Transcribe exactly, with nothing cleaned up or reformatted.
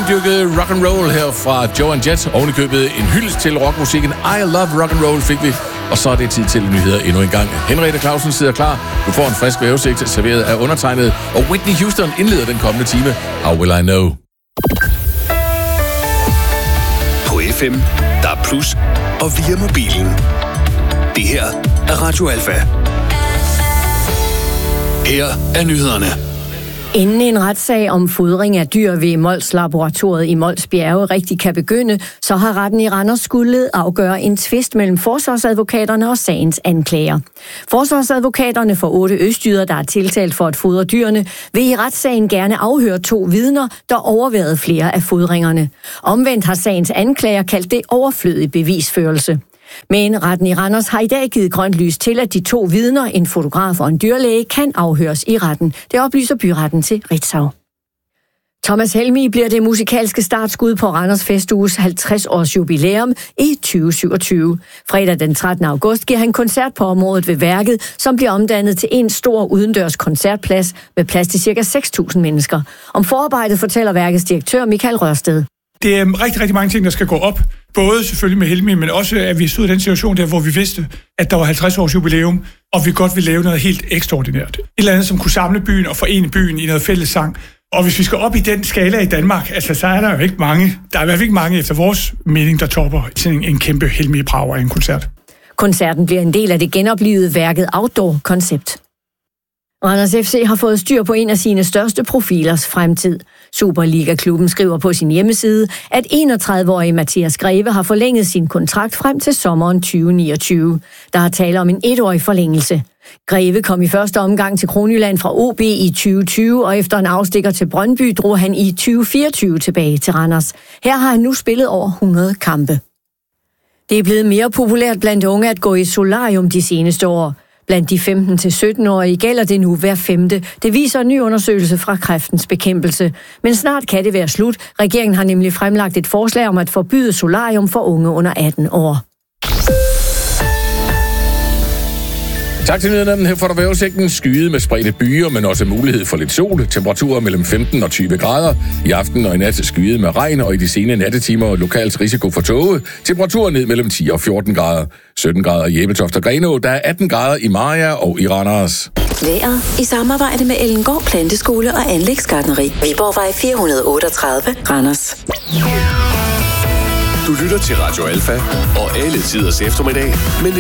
rendyrket rock and roll her fra Joe and Jett. Oven i købet en hyldest til rockmusikken. I love rock and roll fik vi. Og så er det tid til nyheder endnu en gang. Henriette Clausen sidder klar. Du får en frisk vævesigt serveret af undertegnet. Og Whitney Houston indleder den kommende time. How will I know? På F M, der er plus og via mobilen. Det her er Radio Alfa. Her er nyhederne. Inden en retssag om fodring af dyr ved Mols-laboratoriet i Mols Bjerge rigtig kan begynde, så har retten i Randers skulle afgøre en tvist mellem forsvarsadvokaterne og sagens anklager. Forsvarsadvokaterne for otte østjyder, der er tiltalt for at fodre dyrene, vil i retssagen gerne afhøre to vidner, der overværede flere af fodringerne. Omvendt har sagens anklager kaldt det overflødig bevisførelse. Men retten i Randers har i dag givet grønt lys til, at de to vidner, en fotograf og en dyrlæge, kan afhøres i retten. Det oplyser byretten til Ritzau. Thomas Helmig bliver det musikalske startskud på Randers Festuges halvtreds års jubilæum i tyve syvogtyve. Fredag den trettende august giver han koncert på området ved værket, som bliver omdannet til en stor udendørs koncertplads med plads til ca. seks tusind mennesker. Om forarbejdet fortæller værkets direktør Michael Rørsted. Det er rigtig, rigtig mange ting, der skal gå op. Både selvfølgelig med Helmig, men også at vi stod i den situation der, hvor vi vidste, at der var halvtreds års jubilæum, og vi godt ville lave noget helt ekstraordinært. Et eller andet, som kunne samle byen og forene byen i noget fælles sang. Og hvis vi skal op i den skala i Danmark, altså, så er der jo ikke mange, der er i hvert fald ikke mange efter vores mening, der topper sådan en, en kæmpe Helmig-brag af en koncert. Koncerten bliver en del af det genoplivede værket Outdoor-koncept. Randers F C har fået styr på en af sine største profilers fremtid. Superliga-klubben skriver på sin hjemmeside, at enogtredive-årige Mathias Greve har forlænget sin kontrakt frem til sommeren tyve niogtyve. Der er tale om en etårig forlængelse. Greve kom i første omgang til Kronjylland fra O B i tyve tyve, og efter en afstikker til Brøndby drog han i tyve fireogtyve tilbage til Randers. Her har han nu spillet over hundrede kampe. Det er blevet mere populært blandt unge at gå i solarium de seneste år. Blandt de femten til sytten-årige gælder det nu hver femte. Det viser en ny undersøgelse fra Kræftens Bekæmpelse. Men snart kan det være slut. Regeringen har nemlig fremlagt et forslag om at forbyde solarium for unge under atten år. Tak til nyhederne. Her får du vejrudsigten. Skyet med spredte byer, men også mulighed for lidt sol. Temperaturer mellem femten og tyve grader. I aften og i nat skyet med regn, og i de sene nattetimer lokalt risiko for tåge. Temperaturer ned mellem ti og fjorten grader. sytten grader i Ebeltoft og Grenaa. Der er atten grader i Mariager og i Randers. Vejret i samarbejde med Ellengård Planteskole og Anlægsgartneri. Viborgvej fire hundrede otteogtredive, Randers. Du lytter til Radio Alfa og alle tiders eftermiddag, men